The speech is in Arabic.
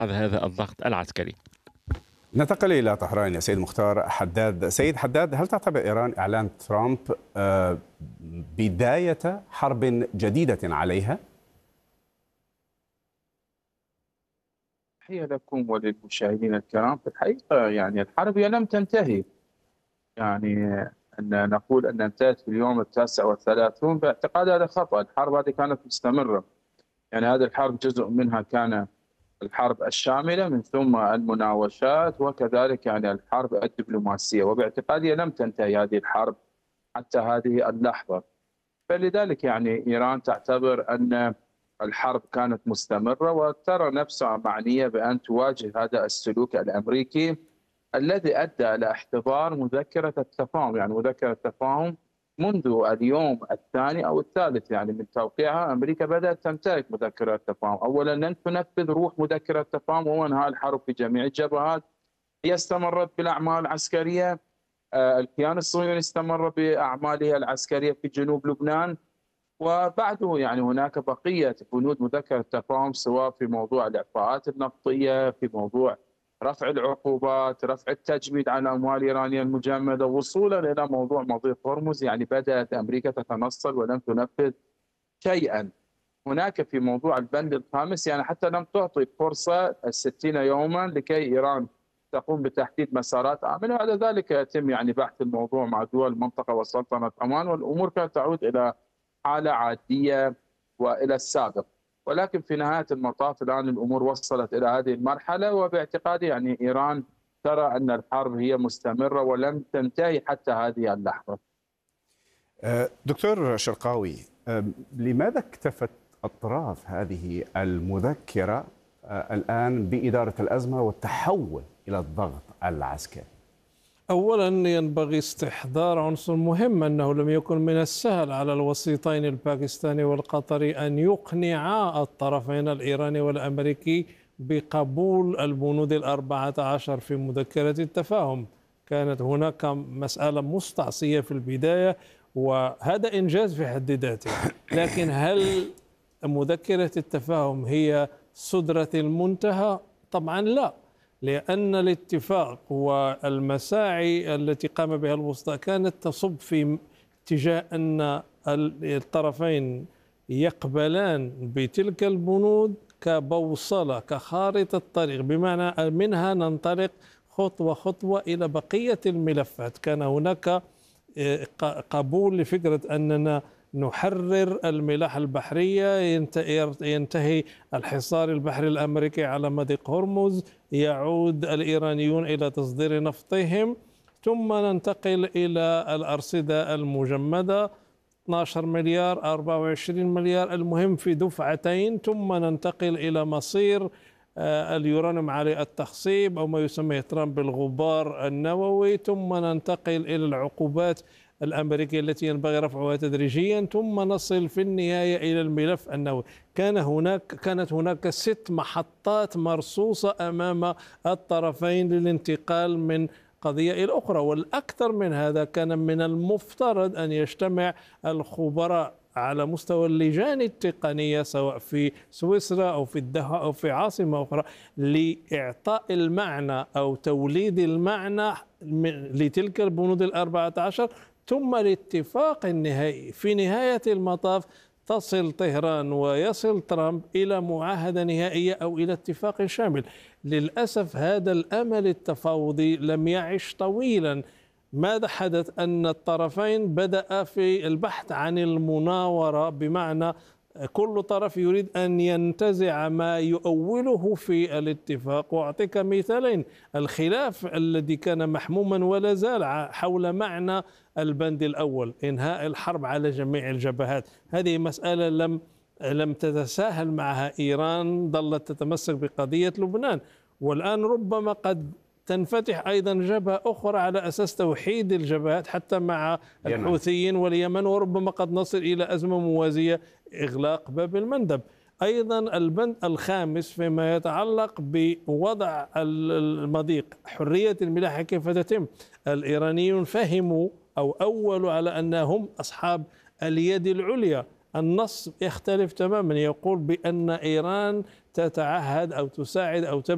هذا الضغط العسكري. ننتقل إلى طهران يا سيد مختار حداد. سيد حداد، هل تعتبر إيران إعلان ترامب بداية حرب جديدة عليها؟ تحية لكم وللمشاهدين الكرام. في الحقيقة يعني الحرب هي لم تنتهي، يعني أن نقول أن انتهت في اليوم 39 باعتقاد هذا خطأ. الحرب هذه كانت مستمرة، يعني هذه الحرب جزء منها كان الحرب الشاملة، من ثم المناوشات، وكذلك يعني الحرب الدبلوماسية، وباعتقادي لم تنتهي هذه الحرب حتى هذه اللحظة. فلذلك يعني إيران تعتبر أن الحرب كانت مستمرة، وترى نفسها معنية بأن تواجه هذا السلوك الأمريكي الذي أدى إلى احتضار مذكرة التفاهم. يعني مذكرة التفاهم منذ اليوم الثاني أو الثالث يعني من توقيعها، أمريكا بدأت تمتلك مذكرة التفاهم. أولا لن تنفذ روح مذكرة التفاهم وهو إنهاء الحرب في جميع الجبهات. هي استمرت بالأعمال العسكرية، الكيان الصهيوني استمر بأعماله العسكرية في جنوب لبنان، وبعده يعني هناك بقية بنود مذكرة التفاهم، سواء في موضوع الإعفاءات النفطية، في موضوع رفع العقوبات، رفع التجميد على الأموال الإيرانية المجمدة، وصولا إلى موضوع مضيق هرمز. يعني بدأت أمريكا تتنصل ولم تنفذ شيئا. هناك في موضوع البند الخامس يعني حتى لم تعطي فرصة 60 يوما لكي إيران تقوم بتحديد مسارات آمنة، وبعد ذلك يتم يعني بحث الموضوع مع دول المنطقة وسلطنة عمان، والأمور كانت تعود إلى حالة عادية وإلى السابق. ولكن في نهاية المطاف الآن الأمور وصلت إلى هذه المرحلة، وباعتقادي يعني إيران ترى أن الحرب هي مستمرة ولم تنتهي حتى هذه اللحظة. دكتور شرقاوي، لماذا اكتفت أطراف هذه المذكرة الآن بإدارة الأزمة والتحول إلى الضغط العسكري؟ أولا ينبغي استحضار عنصر مهم، أنه لم يكن من السهل على الوسيطين الباكستاني والقطري أن يقنعا الطرفين الإيراني والأمريكي بقبول البنود 14 في مذكرة التفاهم. كانت هناك مسألة مستعصية في البداية، وهذا إنجاز في حد ذاته. لكن هل مذكرة التفاهم هي سدرة المنتهى؟ طبعا لا، لأن الاتفاق والمساعي التي قام بها الوسطاء كانت تصب في اتجاه أن الطرفين يقبلان بتلك البنود كبوصلة، كخارطة طريق، بمعنى منها ننطلق خطوة خطوة إلى بقية الملفات. كان هناك قبول لفكرة أننا نحرر الملاحة البحرية، ينتهي الحصار البحري الأمريكي على مضيق هرمز، يعود الإيرانيون إلى تصدير نفطهم، ثم ننتقل إلى الأرصدة المجمدة 12 مليار 24 مليار، المهم في دفعتين، ثم ننتقل إلى مصير اليورانيوم عالي التخصيب أو ما يسميه ترامب بالغبار النووي، ثم ننتقل إلى العقوبات الأمريكية التي ينبغي رفعها تدريجيا، ثم نصل في النهاية إلى الملف النووي. كانت هناك 6 محطات مرصوصة أمام الطرفين للانتقال من قضية إلى أخرى. والأكثر من هذا، كان من المفترض أن يجتمع الخبراء على مستوى اللجان التقنية سواء في سويسرا أو في الدوحة أو في عاصمة أخرى لإعطاء المعنى أو توليد المعنى لتلك البنود 14، ثم الاتفاق النهائي. في نهاية المطاف تصل طهران ويصل ترامب إلى معاهدة نهائية أو إلى اتفاق شامل. للأسف هذا الأمل التفاوضي لم يعش طويلا. ماذا حدث؟ أن الطرفين بدأ في البحث عن المناورة، بمعنى كل طرف يريد أن ينتزع ما يؤوله في الاتفاق. وأعطيك مثالين: الخلاف الذي كان محموما ولا زال حول معنى البند الأول، إنهاء الحرب على جميع الجبهات. هذه مسألة لم تتساهل معها إيران، ظلت تتمسك بقضية لبنان، والآن ربما قد تنفتح أيضا جبهة أخرى على أساس توحيد الجبهات حتى مع الحوثيين واليمن، وربما قد نصل إلى أزمة موازية، إغلاق باب المندب. أيضا البند الخامس فيما يتعلق بوضع المضيق، حرية الملاحة كيف تتم. الإيرانيون فهموا أو أولوا على أنهم أصحاب اليد العليا. النص يختلف تماما، يقول بأن إيران تتعهد أو تساعد أو